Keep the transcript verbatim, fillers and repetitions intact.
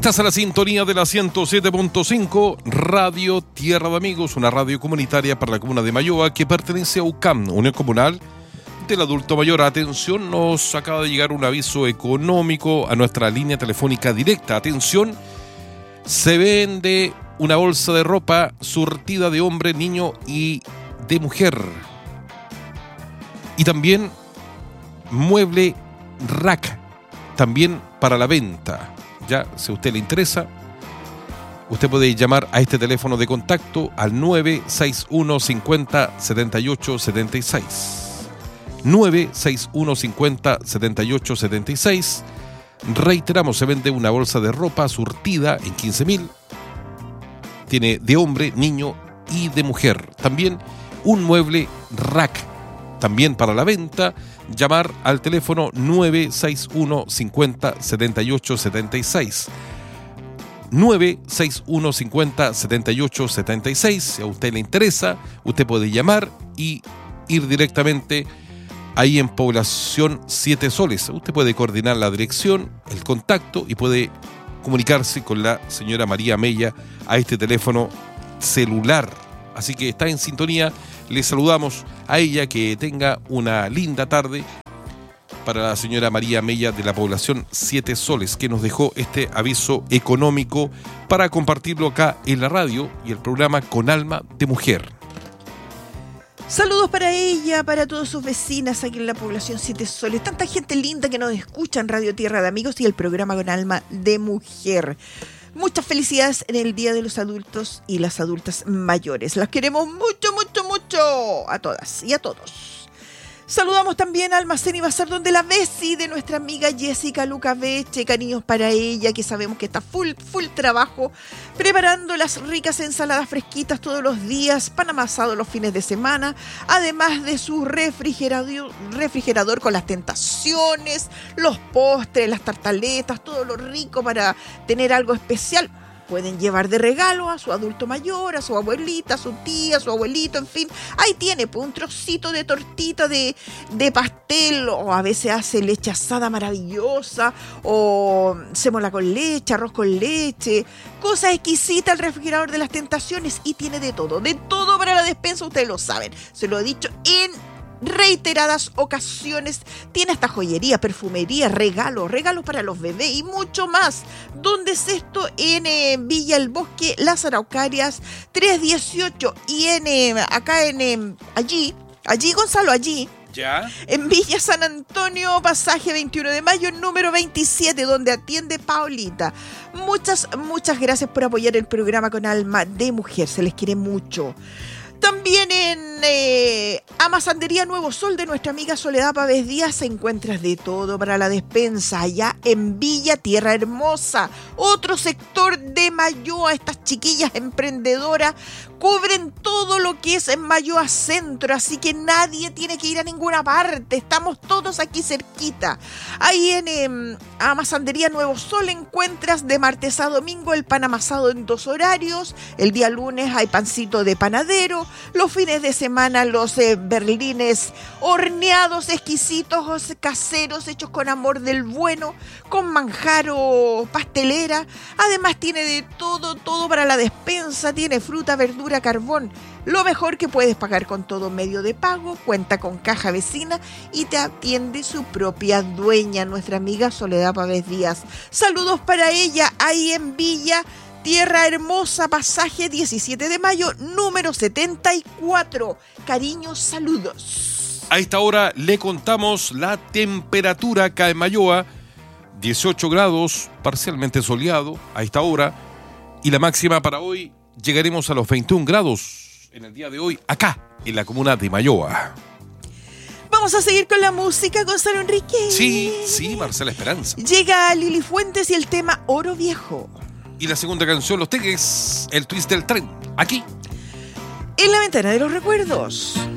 Estás a la sintonía de la ciento siete punto cinco, Radio Tierra de Amigos, una radio comunitaria para la comuna de Mayoa que pertenece a U C A M, Unión Comunal del Adulto Mayor. Atención, nos acaba de llegar un aviso económico a nuestra línea telefónica directa. Atención, se vende una bolsa de ropa surtida de hombre, niño y de mujer. Y también mueble rack, también para la venta. Ya, si a usted le interesa, usted puede llamar a este teléfono de contacto al nueve seis uno cincuenta setenta y ocho setenta y seis. nueve seis uno cincuenta setenta y ocho setenta y seis. Reiteramos, se vende una bolsa de ropa surtida en quince mil. Tiene de hombre, niño y de mujer. También un mueble rack, también para la venta. Llamar al teléfono nueve seis uno cincuenta setenta y ocho setenta y seis. nueve seis uno cincuenta setenta y ocho setenta y seis. Si a usted le interesa, usted puede llamar y ir directamente ahí en Población Siete Soles. Usted puede coordinar la dirección, el contacto y puede comunicarse con la señora María Mella a este teléfono celular. Así que está en sintonía. Le saludamos a ella, que tenga una linda tarde. Para la señora María Mella de la Población Siete Soles, que nos dejó este aviso económico para compartirlo acá en la radio y el programa Con Alma de Mujer. Saludos para ella, para todas sus vecinas aquí en la Población Siete Soles. Tanta gente linda que nos escucha en Radio Tierra de Amigos y el programa Con Alma de Mujer. Muchas felicidades en el Día de los Adultos y las Adultas Mayores. Las queremos mucho, mucho, mucho a todas y a todos. Saludamos también a Almacén y Bazar donde la Besi de nuestra amiga Jessica Luca Beche. Cariños para ella, que sabemos que está full, full trabajo, preparando las ricas ensaladas fresquitas todos los días, pan amasado los fines de semana, además de su refrigerador, refrigerador con las tentaciones, los postres, las tartaletas, todo lo rico para tener algo especial. Pueden llevar de regalo a su adulto mayor, a su abuelita, a su tía, a su abuelito, en fin. Ahí tiene pues, un trocito de tortita de, de pastel, o a veces hace leche asada maravillosa, o semola con leche, arroz con leche. Cosa exquisita, el refrigerador de las tentaciones, y tiene de todo. De todo para la despensa, ustedes lo saben. Se lo he dicho en reiteradas ocasiones. Tiene hasta joyería, perfumería, regalos, regalos para los bebés y mucho más. ¿Dónde es esto? En eh, Villa El Bosque, Las Araucarias trescientos dieciocho, y en eh, acá en eh, allí, allí Gonzalo, allí ¿Ya? En Villa San Antonio, pasaje veintiuno de mayo, número veintisiete, donde atiende Paulita. Muchas, muchas gracias por apoyar el programa Con Alma de Mujer. Se les quiere mucho. También en eh, Amasandería Nuevo Sol de nuestra amiga Soledad Pávez Díaz se encuentras de todo para la despensa, allá en Villa Tierra Hermosa, otro sector de Mayoa. Estas chiquillas emprendedoras cubren todo lo que es en Mayoa Centro, así que nadie tiene que ir a ninguna parte, estamos todos aquí cerquita. Ahí en eh, Amasandería Nuevo Sol encuentras de martes a domingo el pan amasado en dos horarios. El día lunes hay pancito de panadero. Los fines de semana los eh, berlines horneados, exquisitos, caseros, hechos con amor del bueno, con manjar o pastelera. Además tiene de todo, todo para la despensa. Tiene fruta, verdura, carbón. Lo mejor que puedes pagar con todo medio de pago. Cuenta con caja vecina y te atiende su propia dueña, nuestra amiga Soledad Pávez Díaz. Saludos para ella ahí en Villa Tierra Hermosa, pasaje diecisiete de mayo, número setenta y cuatro. Cariños, saludos. A esta hora le contamos la temperatura acá en Mayoa. dieciocho grados, parcialmente soleado a esta hora. Y la máxima para hoy llegaremos a los veintiún grados en el día de hoy, acá en la comuna de Mayoa. Vamos a seguir con la música, Gonzalo Enrique. Sí, sí, Marcela Esperanza. Llega Lili Fuentes y el tema Oro Viejo. Y la segunda canción, Los Teques, el twist del tren, aquí en la ventana de los recuerdos.